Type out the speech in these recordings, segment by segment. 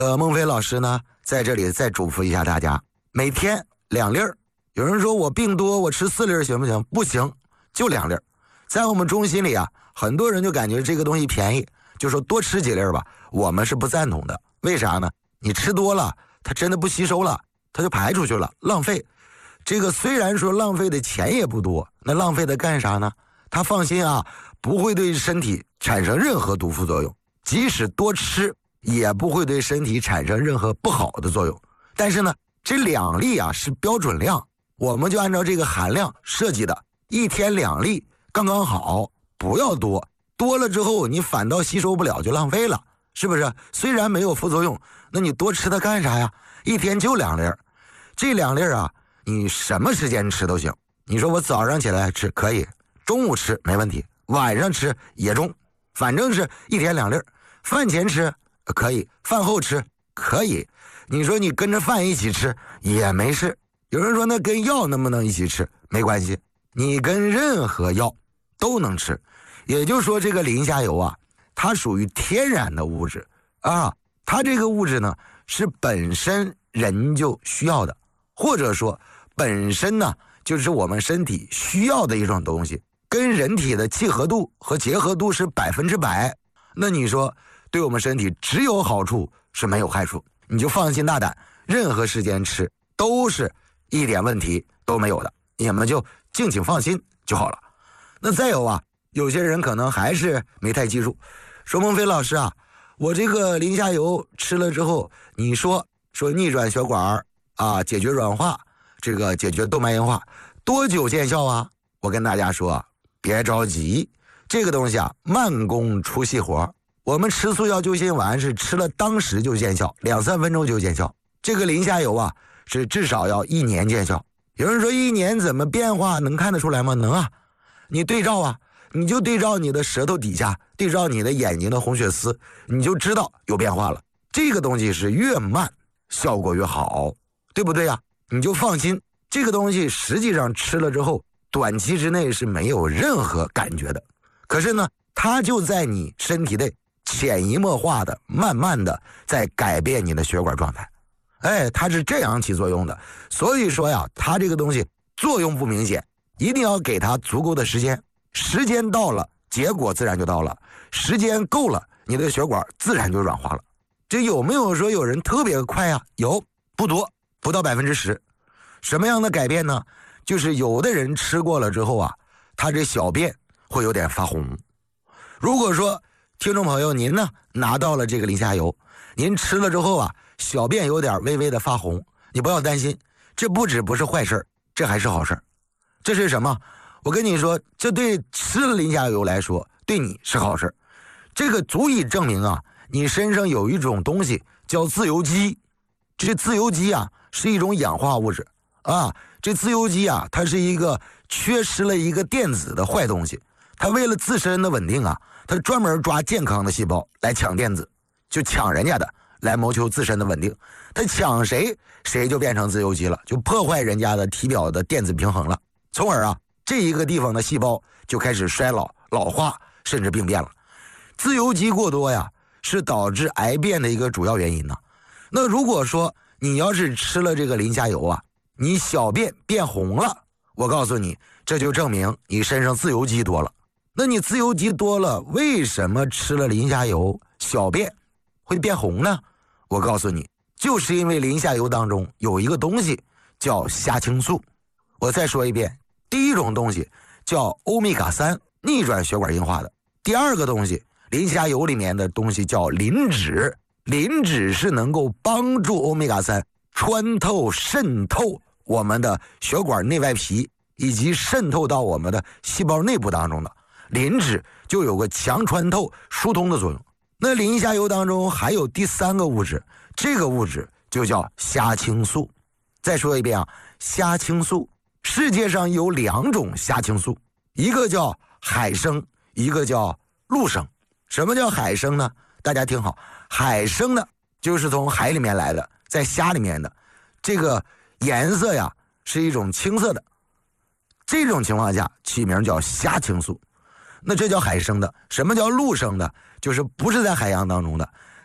孟非老师呢，在这里再嘱咐一下大家，每天2粒儿。有人说我病多，我吃4粒儿行不行？不行，就2粒儿。在我们中心里啊，很多人就感觉这个东西便宜，就说多吃几粒儿吧。我们是不赞同的，为啥呢？你吃多了，它真的不吸收了，它就排出去了，浪费。这个虽然说浪费的钱也不多，那浪费的干啥呢？他放心啊，不会对身体产生任何毒副作用，即使多吃也不会对身体产生任何不好的作用。但是呢，这2粒啊是标准量，我们就按照这个含量设计的，1天2粒刚刚好，不要多，多了之后你反倒吸收不了，就浪费了，是不是？虽然没有副作用，那你多吃它干啥呀？1天就2粒，这2粒啊，你什么时间吃都行。你说我早上起来吃可以，中午吃没问题，晚上吃也中，反正是1天2粒。饭前吃可以，饭后吃可以，你说你跟着饭一起吃也没事。有人说那跟药能不能一起吃？没关系，你跟任何药都能吃。也就是说这个磷虾油啊，它属于天然的物质啊，它这个物质呢是本身人就需要的，或者说本身呢就是我们身体需要的一种东西，跟人体的契合度和结合度是100%。那你说对我们身体只有好处，是没有害处，你就放心大胆，任何时间吃都是一点问题都没有的，你们就敬请放心就好了。那再有啊，有些人可能还是没太记住，说孟非老师啊，我这个磷虾油吃了之后，你说逆转血管啊，解决软化，这个解决动脉硬化，多久见效啊？我跟大家说，别着急，这个东西啊，慢工出细活。我们吃速效救心丸是吃了当时就见效，2-3分钟就见效。这个磷虾油啊，是至少要1年见效。有人说1年怎么变化能看得出来吗？能啊，你对照啊，你就对照你的舌头底下，对照你的眼睛的红血丝，你就知道有变化了。这个东西是越慢效果越好，对不对呀？你就放心，这个东西实际上吃了之后，短期之内是没有任何感觉的。可是呢，它就在你身体内潜移默化的、慢慢的在改变你的血管状态。它是这样起作用的。所以说呀，它这个东西作用不明显，一定要给它足够的时间。时间到了，结果自然就到了；时间够了，你的血管自然就软化了。这有没有说有人特别快啊？有，不多，不到10%。什么样的改变呢？就是有的人吃过了之后啊，他这小便会有点发红。如果说听众朋友您呢拿到了这个磷虾油，您吃了之后啊，小便有点微微的发红，你不要担心，这不是坏事，这还是好事。这是什么？我跟你说，这对吃了磷虾油来说，对你是好事。这个足以证明啊，你身上有一种东西叫自由基。这自由基啊是一种氧化物质啊，这自由基啊，它是一个缺失了一个电子的坏东西。它为了自身的稳定啊，它专门抓健康的细胞来抢电子，就抢人家的，来谋求自身的稳定。它抢谁，谁就变成自由基了，就破坏人家的体表的电子平衡了，从而啊，这一个地方的细胞就开始衰老、老化，甚至病变了。自由基过多呀，是导致癌变的一个主要原因呢。那如果说你要是吃了这个磷虾油啊，你小便变红了，我告诉你，这就证明你身上自由基多了。那你自由基多了，为什么吃了磷虾油小便会变红呢？我告诉你，就是因为磷虾油当中有一个东西叫虾青素。我再说一遍，第一种东西叫欧米伽3，逆转血管硬化的。第二个东西，磷虾油里面的东西叫磷脂，磷脂是能够帮助欧米伽3穿透渗透我们的血管内外皮，以及渗透到我们的细胞内部当中的。磷脂就有个强穿透疏通的作用。那磷虾油当中还有第3个物质，这个物质就叫虾青素。再说一遍啊，虾青素，世界上有2种虾青素，一个叫海生，一个叫陆生。什么叫海生呢？大家听好，海生的就是从海里面来的，在虾里面的，这个颜色呀是一种青色的，这种情况下起名叫虾青素。那这叫海生的。什么叫陆生的？就是不是在海洋当中的，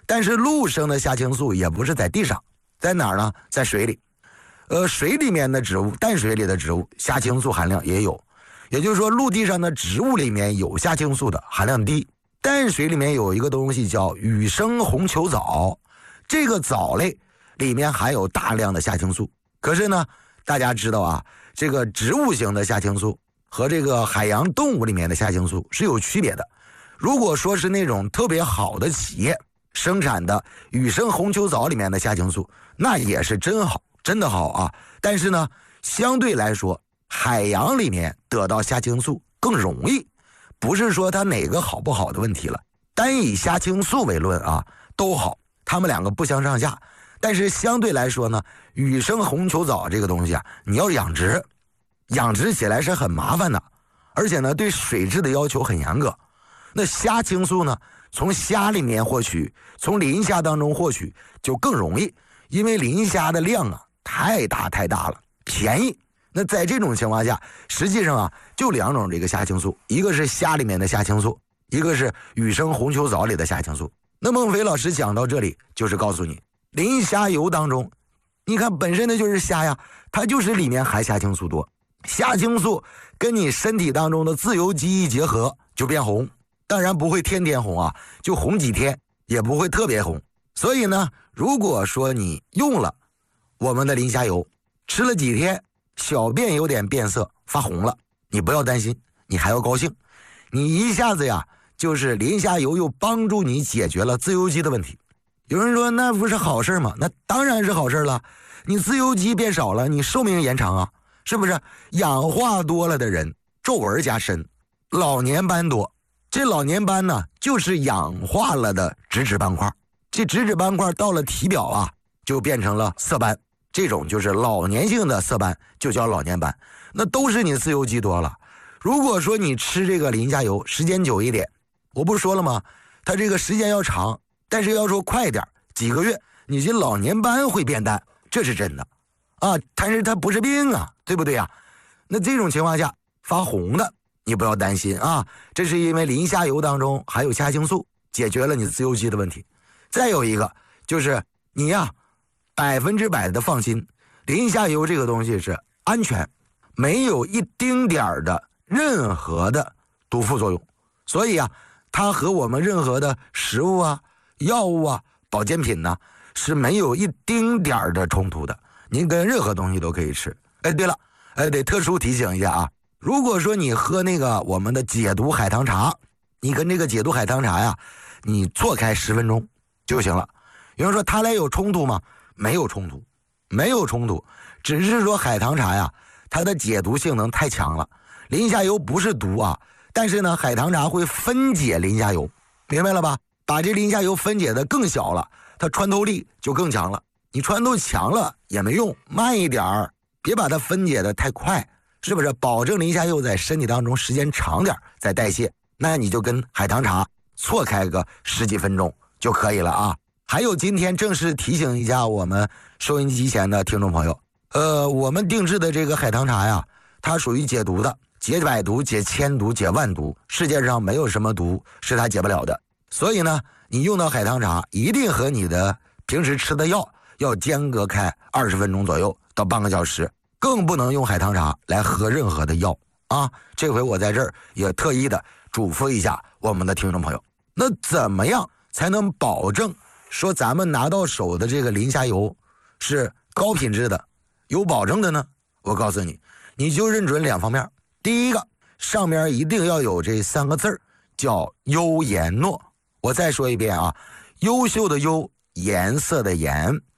但是陆生的虾青素也不是在地上，在哪儿呢？在水里。水里面的植物，淡水里的植物，虾青素含量也有。也就是说，陆地上的植物里面有虾青素的含量低。淡水里面有一个东西叫羽生红球藻，这个藻类里面含有大量的虾青素。可是呢，大家知道啊，这个植物型的虾青素和这个海洋动物里面的虾青素是有区别的。如果说是那种特别好的企业生产的羽生红球藻里面的虾青素，那也是真好，真的好啊。但是呢，相对来说，海洋里面得到虾青素更容易，不是说它哪个好不好的问题了。单以虾青素为论啊，都好，它们两个不相上下。但是相对来说呢，羽生红球藻这个东西啊，你要养殖起来是很麻烦的，而且呢，对水质的要求很严格。那虾青素呢，从虾里面获取，从磷虾当中获取就更容易，因为磷虾的量啊太大了，便宜。那在这种情况下，实际上啊，就两种这个虾青素，一个是虾里面的虾青素，一个是羽生红球藻里的虾青素。那孟非老师讲到这里，就是告诉你，磷虾油当中，你看本身的就是虾呀，它就是里面含虾青素多，虾青素跟你身体当中的自由基一结合就变红，当然不会天天红啊，就红几天，也不会特别红。所以呢，如果说你用了我们的磷虾油，吃了几天，小便有点变色发红了，你不要担心，你还要高兴，你一下子呀，就是磷虾油又帮助你解决了自由基的问题。有人说那不是好事吗？那当然是好事了，你自由基变少了，你寿命延长啊，是不是？氧化多了的人皱纹加深，老年斑多，这老年斑呢就是氧化了的脂质斑块，这脂质斑块到了体表啊就变成了色斑，这种就是老年性的色斑，就叫老年斑，那都是你自由基多了。如果说你吃这个磷虾油时间久一点，我不是说了吗，它这个时间要长，但是要说快一点，几个月你这老年斑会变淡，这是真的啊，但是它不是病啊，对不对啊？那这种情况下发红的你不要担心啊，这是因为磷虾油当中含有虾青素，解决了你自由基的问题。再有一个就是你呀100%的放心，磷虾油这个东西是安全，没有一丁点儿的任何的毒副作用，所以啊，它和我们任何的食物啊、药物啊、保健品呢是没有一丁点儿的冲突的，您跟任何东西都可以吃。哎，对了，得特殊提醒一下啊，如果说你喝那个我们的解毒海棠茶，你跟这个解毒海棠茶呀，你错开10分钟就行了。有人说它俩有冲突吗？没有冲突，没有冲突，只是说海棠茶呀，它的解毒性能太强了。磷虾油不是毒啊，但是呢，海棠茶会分解磷虾油，明白了吧？把这磷虾油分解的更小了，它穿透力就更强了。你穿透强了也没用，慢一点儿，别把它分解的太快，是不是？保证磷虾油在身体当中时间长点再代谢，那你就跟海棠茶错开个10几分钟就可以了啊。还有今天正式提醒一下我们收音机前的听众朋友，我们定制的这个海棠茶呀，它属于解毒的，解百毒、解千毒、解万毒，世界上没有什么毒是它解不了的。所以呢，你用到海棠茶一定和你的平时吃的药要间隔开20分钟左右到半个小时，更不能用海棠茶来喝任何的药啊。这回我在这儿也特意的嘱咐一下我们的听众朋友，那怎么样才能保证说咱们拿到手的这个磷虾油是高品质的、有保证的呢？我告诉你，你就认准2方面。第一个，上面一定要有这3个字儿，叫优颜诺。我再说一遍啊，优秀的优，颜色的颜，